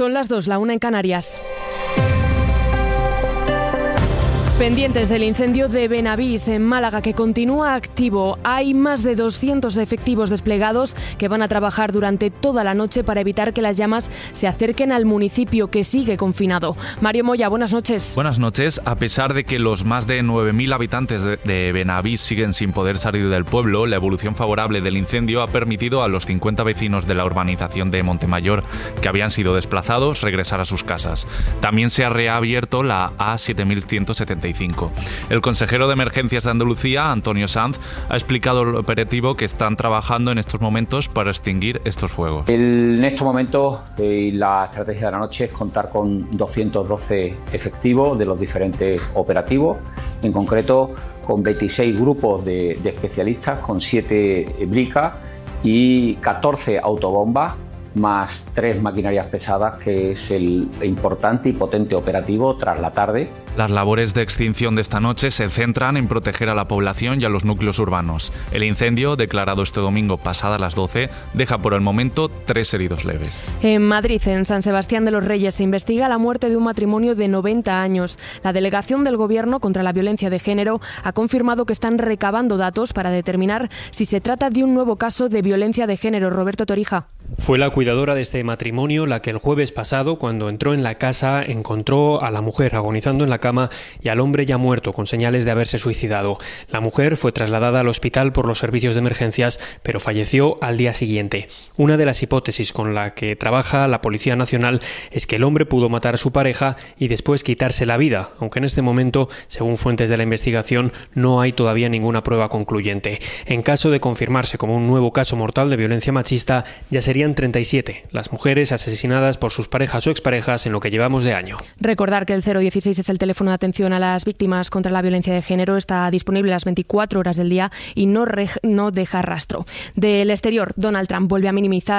Son las 2, la 1 en Canarias. Pendientes del incendio de Benavís, en Málaga, que continúa activo. Hay más de 200 efectivos desplegados que van a trabajar durante toda la noche para evitar que las llamas se acerquen al municipio, que sigue confinado. Mario Moya, buenas noches. Buenas noches. A pesar de que los más de 9.000 habitantes de Benavís siguen sin poder salir del pueblo, la evolución favorable del incendio ha permitido a los 50 vecinos de la urbanización de Montemayor, que habían sido desplazados, regresar a sus casas. También se ha reabierto la A7175. El consejero de Emergencias de Andalucía, Antonio Sanz, ha explicado el operativo que están trabajando en estos momentos para extinguir estos fuegos. En estos momentos la estrategia de la noche es contar con 212 efectivos de los diferentes operativos, en concreto con 26 grupos de especialistas, con 7 bricas y 14 autobombas, más 3 maquinarias pesadas, que es el importante y potente operativo tras la tarde. Las labores de extinción de esta noche se centran en proteger a la población y a los núcleos urbanos. El incendio, declarado este domingo pasadas las 12, deja por el momento 3 heridos leves. En Madrid, en San Sebastián de los Reyes, se investiga la muerte de un matrimonio de 90 años. La Delegación del Gobierno contra la Violencia de Género ha confirmado que están recabando datos para determinar si se trata de un nuevo caso de violencia de género. Roberto Torija. Fue la cuidadora de este matrimonio la que el jueves pasado, cuando entró en la casa, encontró a la mujer agonizando en la cama y al hombre ya muerto, con señales de haberse suicidado. La mujer fue trasladada al hospital por los servicios de emergencias, pero falleció al día siguiente. Una de las hipótesis con la que trabaja la Policía Nacional es que el hombre pudo matar a su pareja y después quitarse la vida, aunque en este momento, según fuentes de la investigación, no hay todavía ninguna prueba concluyente. En caso de confirmarse como un nuevo caso mortal de violencia machista, ya serían 37 las mujeres asesinadas por sus parejas o exparejas en lo que llevamos de año. Recordar que el 016 es el teléfono de atención a las víctimas contra la violencia de género. Está disponible las 24 horas del día y no deja rastro. Del exterior, Donald Trump vuelve a minimizar